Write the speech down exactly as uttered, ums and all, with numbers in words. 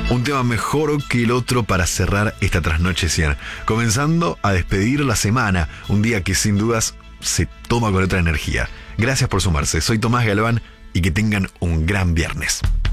Un tema mejor que el otro para cerrar esta trasnoche cien. Comenzando a despedir la semana, un día que sin dudas se toma con otra energía. Gracias por sumarse, soy Tomás Galván y que tengan un gran viernes.